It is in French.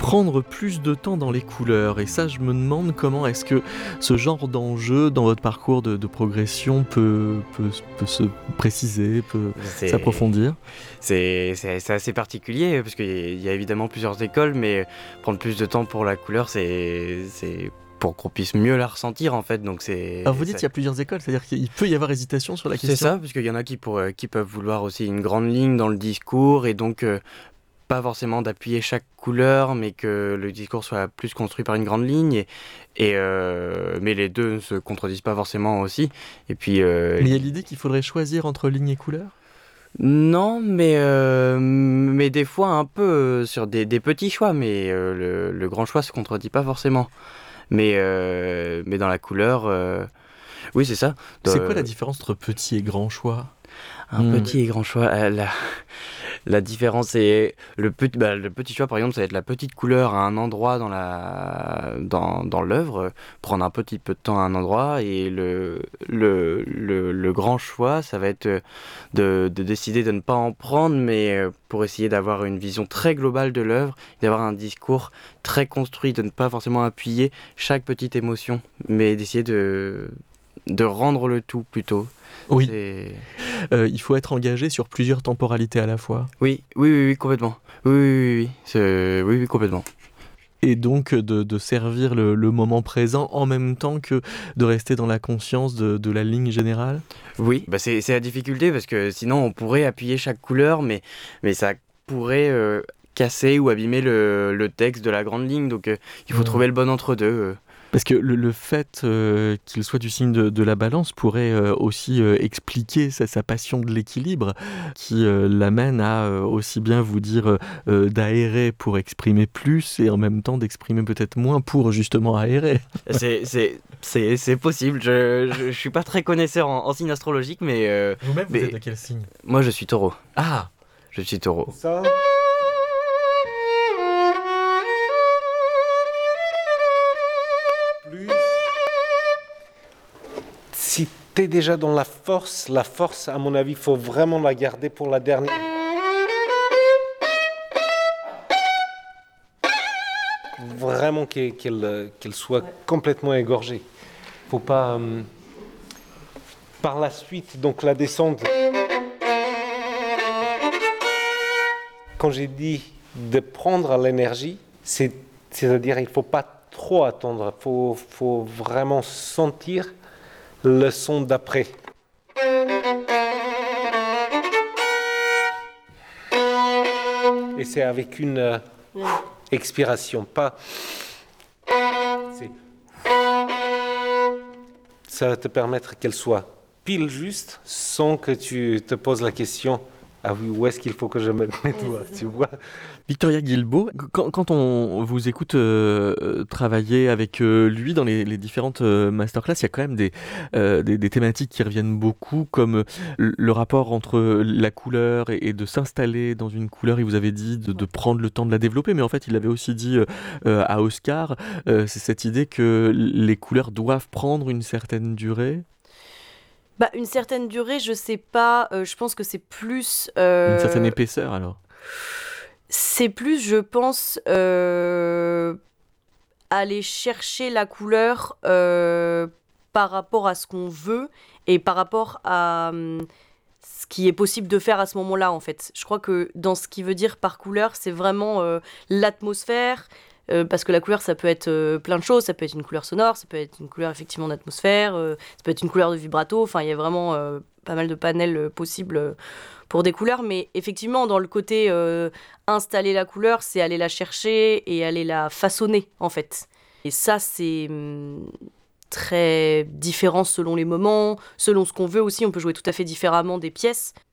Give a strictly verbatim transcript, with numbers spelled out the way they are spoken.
prendre plus de temps dans les couleurs. Et ça, je me demande comment est-ce que ce genre d'enjeu dans votre parcours de, de progression peut, peut, peut se préciser, peut C'est, s'approfondir. c'est, c'est, c'est assez particulier parce qu'il y a évidemment plusieurs écoles, mais prendre plus de temps pour la couleur, c'est, c'est pour qu'on puisse mieux la ressentir en fait. Donc c'est, Alors vous dites ça- qu'il y a plusieurs écoles, c'est-à-dire qu'il peut y avoir hésitation sur la c'est question. ça, parce qu'il y en a qui, pour, euh, qui peuvent vouloir aussi une grande ligne dans le discours et donc euh, pas forcément d'appuyer chaque couleur, mais que le discours soit plus construit par une grande ligne. Et, et, euh, mais les deux ne se contredisent pas forcément aussi. Et puis euh, Mais il y a l'idée qu'il faudrait choisir entre ligne et couleur. non, mais, euh, mais des fois un peu euh, sur des, des petits choix, mais euh, le, le grand choix se contredit pas forcément. Mais, euh, mais dans la couleur, euh, oui, c'est ça. C'est De- quoi la différence entre petit et grand choix? Un Hmm. petit et grand choix. euh, la, la différence, c'est le petit, bah, le petit choix, par exemple, ça va être la petite couleur à un endroit dans la, dans, dans l'œuvre, euh, prendre un petit peu de temps à un endroit, et le, le, le, le grand choix, ça va être euh, de, de décider de ne pas en prendre, mais euh, pour essayer d'avoir une vision très globale de l'œuvre, d'avoir un discours très construit, de ne pas forcément appuyer chaque petite émotion, mais d'essayer de, de rendre le tout plutôt. Oui, C'est- euh, il faut être engagé sur plusieurs temporalités à la fois. Oui, oui, oui, oui, complètement. Oui, oui, oui, oui, c'est... oui, oui, complètement. Et donc de, de servir le, le moment présent en même temps que de rester dans la conscience de, de la ligne générale. Oui, bah c'est, c'est la difficulté parce que sinon on pourrait appuyer chaque couleur, mais, mais ça pourrait euh, casser ou abîmer le, le texte de la grande ligne. Donc euh, il faut Mmh. trouver le bon entre-deux. euh. Parce que le, le fait euh, qu'il soit du signe de, de la balance pourrait euh, aussi euh, expliquer sa, sa passion de l'équilibre qui euh, l'amène à euh, aussi bien vous dire euh, euh, d'aérer pour exprimer plus et en même temps d'exprimer peut-être moins pour justement aérer. C'est, c'est, c'est, c'est possible. Je, je, je suis pas très connaisseur en, en signe astrologique, mais euh, Vous-même, vous Mais- êtes de quel signe? moi je suis taureau. Ah, Je suis taureau. Ça. Plus. Si t'es déjà dans la force, la force, à mon avis, faut vraiment la garder pour la dernière. Vraiment qu'elle, qu'elle, qu'elle soit complètement égorgée. Faut pas. euh, par la suite, donc la descente. Quand j'ai dit de prendre l'énergie, c'est, c'est-à-dire il ne faut pas trop attendre, il faut, faut vraiment sentir le son d'après. Et c'est avec une euh, expiration, pas... C'est... Ça va te permettre qu'elle soit pile juste sans que tu te poses la question « Ah oui, où est-ce qu'il faut que je mette mes doigts ?» Tu vois ? Victoria Guilbeault, quand, quand on vous écoute euh, euh, travailler avec euh, lui dans les, les différentes euh, masterclass, il y a quand même des, euh, des, des thématiques qui reviennent beaucoup, comme euh, le le rapport entre la couleur et, et de s'installer dans une couleur. Il vous avait dit de, de prendre le temps de la développer, mais en fait, il avait aussi dit euh, euh, à Oscar, euh, c'est cette idée que les couleurs doivent prendre une certaine durée. Bah, une certaine durée, je sais pas. euh, je pense que c'est plus. euh, Une certaine épaisseur alors. C'est plus, je pense, euh, aller chercher la couleur euh, par rapport à ce qu'on veut et par rapport à hum, ce qui est possible de faire à ce moment-là, en fait. Je crois que dans ce qui veut dire par couleur, c'est vraiment euh, l'atmosphère. euh, parce que la couleur, ça peut être euh, plein de choses. Ça peut être une couleur sonore, ça peut être une couleur effectivement d'atmosphère, euh, ça peut être une couleur de vibrato. Enfin, il y a vraiment euh, pas mal de panels euh, possibles euh, pour des couleurs. Mais effectivement, dans le côté euh, installer la couleur, c'est aller la chercher et aller la façonner, en fait. Et ça, c'est hum, très différent selon les moments, selon ce qu'on veut aussi. On peut jouer tout à fait différemment des pièces.